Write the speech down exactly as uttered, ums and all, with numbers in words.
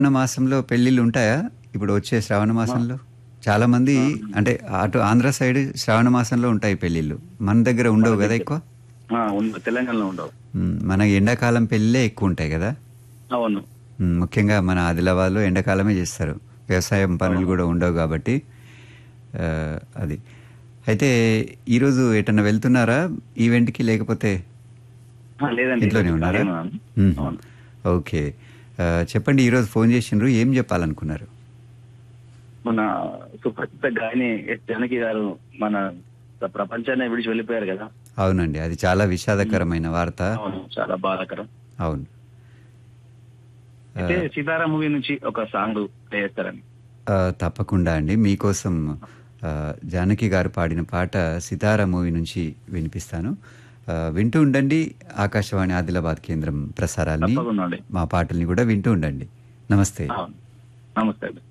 శ్రావణ మాసంలో పెళ్ళిళ్ళు ఉంటాయా? ఇప్పుడు వచ్చే శ్రావణ ఆ! మాసంలో? చాలామంది ఆ! అంటే అటు ఆంధ్ర సైడ్ శ్రావణ మాసంలో ఉంటాయి పెళ్ళిళ్ళు. మన దగ్గర మన ఉండవు గదా దగ్గర ఎక్కువ? ఆ! ఉంది. తెలంగాణలో ఉండవు. హ్మ్. మన ఎండాకాలం పెళ్ళిళ్ళే ఎక్కువుంటాయి గదా! అవును. హ్మ్. ముఖ్యంగా మన ఆదిలాబాద్‌లో ఎండాకాలమే జేస్తారు. వ్యవసాయం పనులు అవును. గూడా ఉండవు గాబట్టి ఆహ్, అది. అయితే ఈరోజు ఎటన్నా వెళ్తున్నారా ఈవెంట్‌కి లేకపోతే ఆ! లేదండి. ఇంట్లోనే ఈరోజు ఉన్నారా? ఖాళీగానే ఉన్నాను. హుహు. అవును. ఓకే. ఆహ్, చెప్పండి ఈరోజు ఫోను జేసిండ్రు. ఏం జెప్పాలనుకున్నారు? మన సుప్రసిద్ధ గాయని ఎస్. జానకి గారు మన ప్ర ప్రపంచాన్నే విడిచి వెళ్ళిపోయారు గదా! అవునండి. అది చాలా హ్మ్. విషాదకరమైన వార్త. అవును. చాలా బాధాకరం. అవును. అయితే ఆహ్, 'సీతారాం' మూవీ నుంచి ఒక సాంగ్ ప్లే చేస్తారండి. ఆహ్, తప్పకుండా అండి. మీకోసం ఆహ్, జానకి గారు పాడిన పాట 'సితార' మూవీ నుంచి వినిపిస్తాను. ఆహ్, వింటూ ఉండండి ఆకాశవాణి ఆదిలాబాద్ కేంద్రం ప్రసారాల్ని. తప్పకుండా అండి. మా పాటల్ని గూడా వింటూ ఉండండి. నమస్తే. అవును. నమస్తే అండి.